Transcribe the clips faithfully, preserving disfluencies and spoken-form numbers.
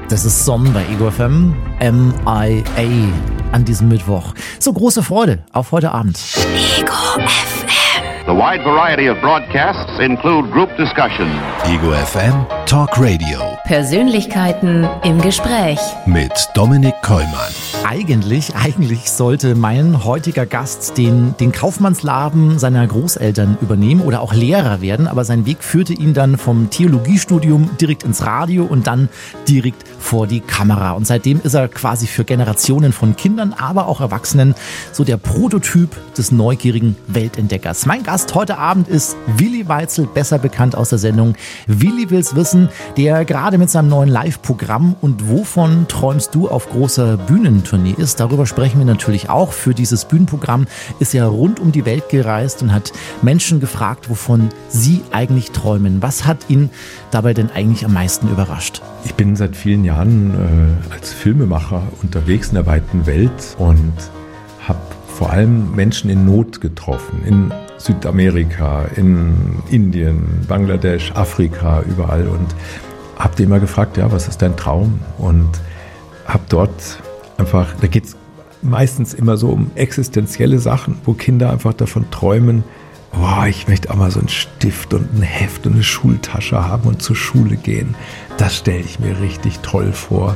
Das ist Son bei Ego F M, M I A an diesem Mittwoch. So große Freude auf heute Abend. Ego F M. The wide variety of broadcasts include group discussion. Ego F M Talk Radio. Persönlichkeiten im Gespräch. Mit Dominik Kollmann. Eigentlich, eigentlich sollte mein heutiger Gast den, den Kaufmannsladen seiner Großeltern übernehmen oder auch Lehrer werden, aber sein Weg führte ihn dann vom Theologiestudium direkt ins Radio und dann direkt vor die Kamera. Und seitdem ist er quasi für Generationen von Kindern, aber auch Erwachsenen so der Prototyp des neugierigen Weltentdeckers. Mein Gast heute Abend ist Willi Weitzel, besser bekannt aus der Sendung Willi will's wissen, der gerade mit seinem neuen Live-Programm Und wovon träumst du auf großer Bühnentournee ist. Darüber sprechen wir natürlich auch. Für dieses Bühnenprogramm ist er rund um die Welt gereist und hat Menschen gefragt, wovon sie eigentlich träumen. Was hat ihn dabei denn eigentlich am meisten überrascht? Ich bin seit vielen Jahren äh, als Filmemacher unterwegs in der weiten Welt und habe vor allem Menschen in Not getroffen. In Südamerika, in Indien, Bangladesch, Afrika, überall. Und habe die immer gefragt, ja, was ist dein Traum? Und habe dort einfach, da geht es meistens immer so um existenzielle Sachen, wo Kinder einfach davon träumen, oh, ich möchte auch mal so einen Stift und ein Heft und eine Schultasche haben und zur Schule gehen. Das stelle ich mir richtig toll vor.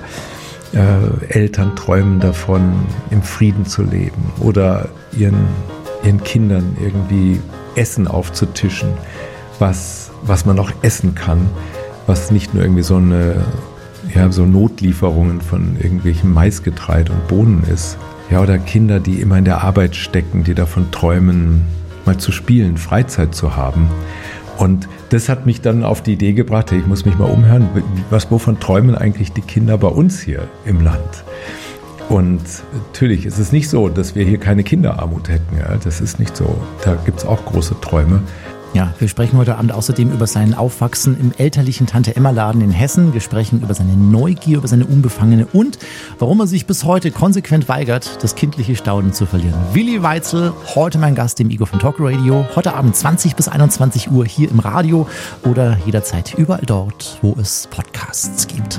Äh, Eltern träumen davon, im Frieden zu leben oder ihren, ihren Kindern irgendwie Essen aufzutischen, was, was man auch essen kann, was nicht nur irgendwie so eine, ja, so Notlieferungen von irgendwelchem Maisgetreide und Bohnen ist. Ja, oder Kinder, die immer in der Arbeit stecken, die davon träumen, mal zu spielen, Freizeit zu haben. Und das hat mich dann auf die Idee gebracht, hey, ich muss mich mal umhören, was, wovon träumen eigentlich die Kinder bei uns hier im Land? Und natürlich ist es nicht so, dass wir hier keine Kinderarmut hätten. Ja? Das ist nicht so. Da gibt es auch große Träume. Ja, wir sprechen heute Abend außerdem über sein Aufwachsen im elterlichen Tante-Emma-Laden in Hessen. Wir sprechen über seine Neugier, über seine Unbefangene und warum er sich bis heute konsequent weigert, das kindliche Staunen zu verlieren. Willi Weitzel, heute mein Gast im Ego von Talk Radio. Heute Abend zwanzig bis einundzwanzig Uhr hier im Radio oder jederzeit überall dort, wo es Podcasts gibt.